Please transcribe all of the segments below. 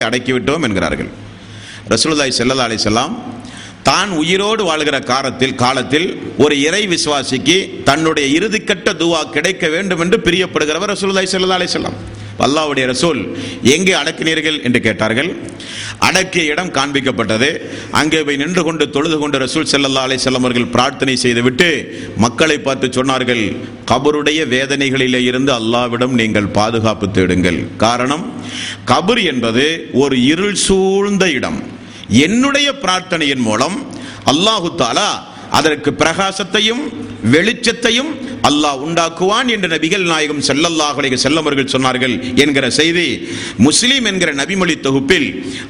அடக்கிவிட்டோம் என்கிறார்கள். ரசூலுல்லாஹி ஸல்லல்லாஹு அலைஹி வஸல்லம் தான் உயிரோடு வாழ்கிற காலத்தில் ஒரு இறை விசுவாசிக்கு தன்னுடைய இறுதிக்கட்ட துவா கிடைக்க வேண்டும் என்று பிரியப்படுகிறவர் ரசூலுல்லாஹி ஸல்லல்லாஹு அலைஹி வஸல்லம். அல்லாஹ்வுடைய ரசூல் எங்கே அடக்கினீர்கள் என்று கேட்டார்கள். அடக்கிய இடம் காண்பிக்கப்பட்டது. அங்கே போய் நின்று கொண்டு தொழுது கொண்டு ரசூல் ஸல்லல்லாஹு அலைஹி வஸல்லம் அவர்கள் பிரார்த்தனை செய்துவிட்டு மக்களை பார்த்து சொன்னார்கள், கபருடைய வேதனைகளிலே இருந்து அல்லாஹ்விடம் நீங்கள் பாதுகாப்பு தேடுங்கள். காரணம், கபர் என்பது ஒரு இருள் சூழ்ந்த இடம். என்னுடைய பிரார்த்தனையின் மூலம் அல்லாஹு தஆலா அதற்கு பிரகாசத்தையும் வெளிச்சத்தையும் அல்லாஹ் உண்டாக்குவான் என்று நபிகள் நாயகம் ஸல்லல்லாஹு அலைஹி வஸல்லம் அவர்கள் சொன்னார்கள் என்கிற செய்தி முஸ்லிம் என்கிற நபிமொழி தொகுப்பில்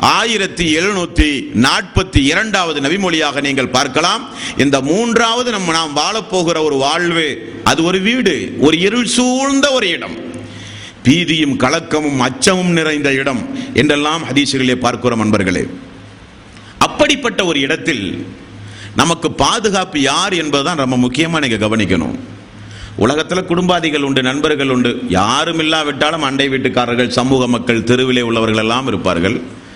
1742வது நபிமொழியாக நீங்கள் பார்க்கலாம். இந்த மூன்றாவது நாம் வாழப்போகிற ஒரு வாழ்வு, அது ஒரு வீடு, ஒரு இருள் சூழ்ந்த ஒரு இடம், பீதியும் கலக்கமும் அச்சமும் நிறைந்த இடம் என்றெல்லாம் ஹதீஸுகளிலே பார்க்கிறோம் அன்பர்களே. அப்படிப்பட்ட ஒரு இடத்தில் நமக்கு பாதுகாப்பு யார் என்பதுதான் ரொம்ப முக்கியமாக நீங்க கவனிக்கணும். உலகத்தில் குடும்பாதிகள் உண்டு, நண்பர்கள் உண்டு, யாரும் இல்லாவிட்டாலும் அண்டை வீட்டுக்காரர்கள், சமூக மக்கள், தெருவிலே உள்ளவர்கள் எல்லாம் இருப்பார்கள்.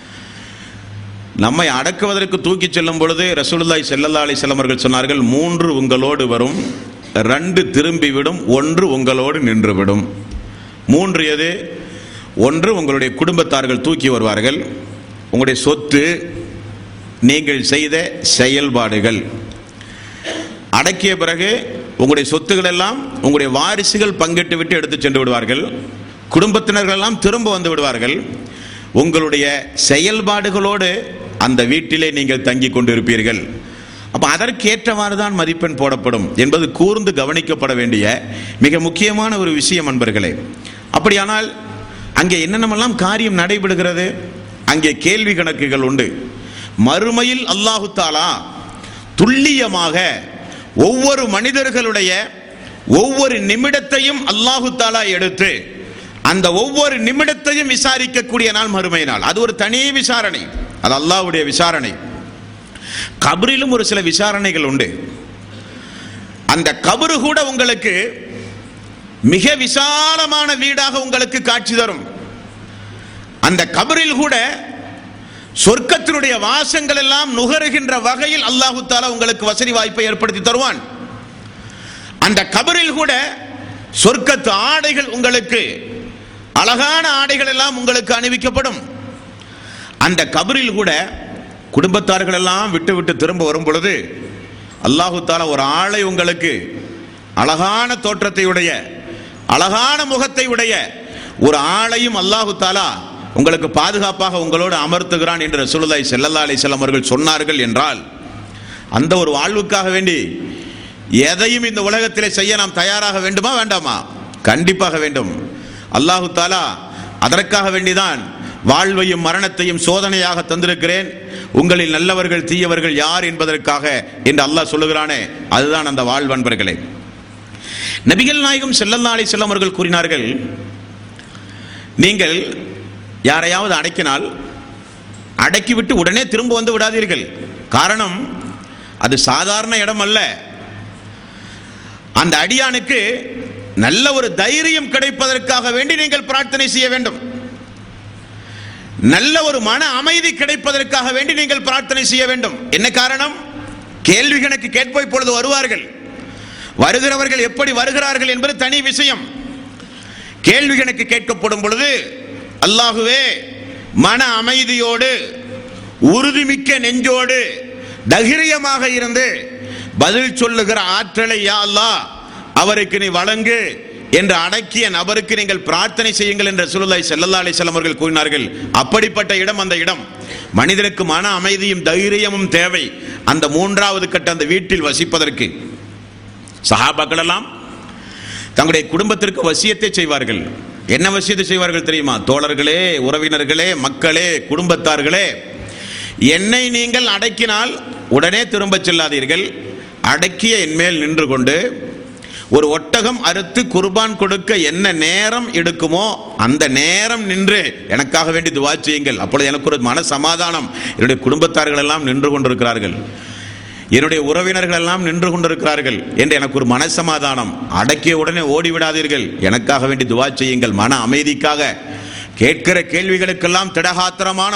நம்மை அடக்குவதற்கு தூக்கி செல்லும் பொழுது ரசூலுல்லாஹி ஸல்லல்லாஹு அலைஹி வஸல்லம் அவர்கள் சொன்னார்கள், 3 உங்களோடு வரும், 2 திரும்பிவிடும், 1 உங்களோடு நின்றுவிடும். 3 எது? 1 உங்களுடைய குடும்பத்தார்கள் தூக்கி வருவார்கள், உங்களுடைய சொத்து, நீங்கள் செய்த செயல்பாடுகள். அடக்கிய பிறகு உங்களுடைய சொத்துக்கள் எல்லாம் உங்களுடைய வாரிசுகள் பங்கிட்டு விட்டு எடுத்து சென்று விடுவார்கள். குடும்பத்தினர்கள் எல்லாம் திரும்ப வந்து விடுவார்கள். உங்களுடைய செயல்பாடுகளோடு அந்த வீட்டிலே நீங்கள் தங்கி கொண்டிருப்பீர்கள். அப்ப அதற்கேற்றவாறு தான் மதிப்பெண் போடப்படும் என்பது கூர்ந்து கவனிக்கப்பட வேண்டிய மிக முக்கியமான ஒரு விஷயம் அன்பர்களே. அப்படியானால் அங்கே என்னென்னமெல்லாம் காரியம் நடைபெறுகிறது? அங்கே கேள்வி கணக்குகள் உண்டு. மறுமையில் அல்லாஹு தஆலா துல்லியமாக ஒவ்வொரு மனிதர்களுடைய ஒவ்வொரு நிமிடத்தையும் அல்லாஹு தஆலா எடுத்து அந்த ஒவ்வொரு நிமிடத்தையும் விசாரிக்கக்கூடிய நாள் மறுமை நாள். அது ஒரு தனி விசாரணை, அது அல்லாஹ்வுடைய விசாரணை. கபரிலும் ஒரு சில விசாரணைகள் உண்டு. அந்த கபரு கூட உங்களுக்கு மிக விசாலமான வீடாக உங்களுக்கு காட்சி தரும். அந்த கபரில் கூட சொர்க்கத்தினுடைய வாசங்கள் எல்லாம் நுகருகின்ற வகையில் அல்லாஹு தஆலா உங்களுக்கு வசதி வாய்ப்பை ஏற்படுத்தி தருவான். அந்த கபரில் கூட சொர்க்கத்து ஆடைகள், உங்களுக்கு அழகான ஆடைகள் எல்லாம் உங்களுக்கு அணிவிக்கப்படும். அந்த கபரில் கூட குடும்பத்தார்கள் எல்லாம் விட்டு திரும்ப வரும் பொழுது அல்லாஹு தஆலா ஒரு ஆளை உங்களுக்கு அழகான தோற்றத்தை உடைய, அழகான முகத்தை உடைய ஒரு ஆளையும் அல்லாஹு தஆலா உங்களுக்கு பாதுகாப்பாக உங்களோடு அமர்த்துகிறான் என்று ரசூலுல்லாஹி ஸல்லல்லாஹு அலைஹி வஸல்லம் அவர்கள் சொன்னார்கள் என்றால், அந்த ஒரு வாழ்வுக்காக வேண்டி எதையும் இந்த உலகத்திலே செய்ய நாம் தயாராக வேண்டுமா வேண்டாமா? கண்டிப்பாக வேண்டும். அல்லாஹு தஆலா அதற்காக வேண்டிதான் வாழ்வையும் மரணத்தையும் சோதனையாக தந்திருக்கிறேன், உங்களில் நல்லவர்கள் தீயவர்கள் யார் என்பதற்காக என்று அல்லாஹ் சொல்லுகிறானே, அதுதான் அந்த வாழ்வன்பர்களே. நபிகள் நாயகம் ஸல்லல்லாஹு அலைஹி வஸல்லம் அவர்கள் கூறினார்கள், நீங்கள் யாரையாவது அடக்கினால் அடக்கிவிட்டு உடனே திரும்ப வந்து விடாதீர்கள். காரணம், அது சாதாரண இடம் அல்ல. அந்த அடியானுக்கு நல்ல ஒரு தைரியம் கிடைப்பதற்காக வேண்டி நீங்கள் பிரார்த்தனை செய்ய வேண்டும். நல்ல ஒரு மன அமைதி கிடைப்பதற்காக வேண்டி நீங்கள் பிரார்த்தனை செய்ய வேண்டும். என்ன காரணம்? கேள்வி கணக்கு கேட்ப இப்பொழுது வருவார்கள். வருகிறவர்கள் எப்படி வருகிறார்கள் என்பது தனி விஷயம். கேள்வி கணக்கு கேட்கப்படும் பொழுது அல்லாஹுவே மன அமைதியோடு, உறுதிமிக்க நெஞ்சோடு, தைரியமாக இருந்து பதில் சொல்லுகிற ஆற்றலை யா அல்லாஹ் அவருக்கு நீ வழங்கு என்று அடக்கிய நபருக்கு நீங்கள் பிரார்த்தனை செய்யுங்கள் என்று ரசூலுல்லாஹி ஸல்லல்லாஹு அலைஹி வஸல்லம் அவர்கள் கூறினார்கள். அப்படிப்பட்ட இடம் அந்த இடம். மனிதனுக்கு மன அமைதியும் தைரியமும் தேவை அந்த 3வது கட்ட அந்த வீட்டில் வசிப்பதற்கு. சஹாபாக்கள் எல்லாம் தங்களுடைய குடும்பத்திற்கு வசியத்தை செய்வார்கள். என்ன வசியத்தை செய்வார்கள் தெரியுமா? தோழர்களே, உறவினர்களே, மக்களே, குடும்பத்தார்களே, என்னை நீங்கள் அடக்கினால் உடனே திரும்ப செல்லாதீர்கள். அடக்கிய என்மேல் நின்று கொண்டு ஒரு ஒட்டகம் அறுத்து குர்பான் கொடுக்க என்ன நேரம் எடுக்குமோ அந்த நேரம் நின்று எனக்காக வேண்டி துஆ செய்யுங்கள். அப்பொழுது எனக்கு ஒரு மன சமாதானம். என்னுடைய குடும்பத்தார்கள் எல்லாம் நின்று கொண்டிருக்கிறார்கள், என்னுடைய உறவினர்கள் எல்லாம் நின்று கொண்டிருக்கிறார்கள் என்று எனக்கு ஒரு மனசமாதானம். அடக்கிய உடனே ஓடிவிடாதீர்கள், எனக்காக வேண்டி துஆ செய்யுங்கள், மன அமைதிக்காக கேட்கிற கேள்விகளுக்கெல்லாம் திடகாத்திரமான